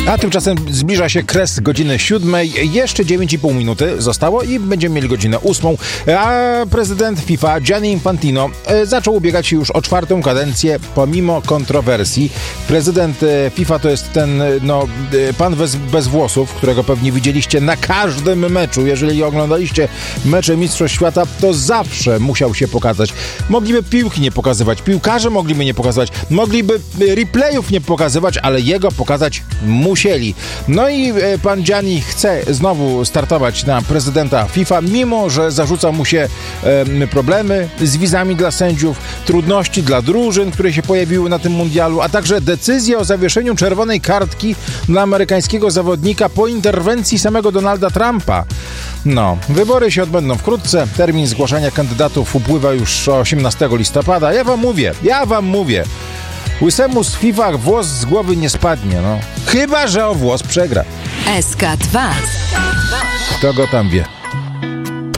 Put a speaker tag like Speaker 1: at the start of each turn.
Speaker 1: A tymczasem zbliża się kres godziny 7. Jeszcze 9,5 minuty zostało i będziemy mieli godzinę 8. A prezydent FIFA Gianni Infantino zaczął ubiegać się już o 4. kadencję pomimo kontrowersji. Prezydent FIFA to jest ten pan bez włosów, którego pewnie widzieliście na każdym meczu. Jeżeli oglądaliście mecze Mistrzostw Świata, to zawsze musiał się pokazać. Mogliby piłki nie pokazywać, piłkarze mogliby nie pokazywać, mogliby replayów nie pokazywać, ale jego pokazać musieli. No i pan Gianni chce znowu startować na prezydenta FIFA, mimo że zarzuca mu się problemy z wizami dla sędziów, trudności dla drużyn, które się pojawiły na tym mundialu, a także decyzję o zawieszeniu czerwonej kartki dla amerykańskiego zawodnika po interwencji samego Donalda Trumpa. Wybory się odbędą wkrótce. Termin zgłaszania kandydatów upływa już 18 listopada. Ja wam mówię. Łysemu z FIFA włos z głowy nie spadnie, Chyba że o włos przegra.
Speaker 2: SK2.
Speaker 1: Kto go tam wie?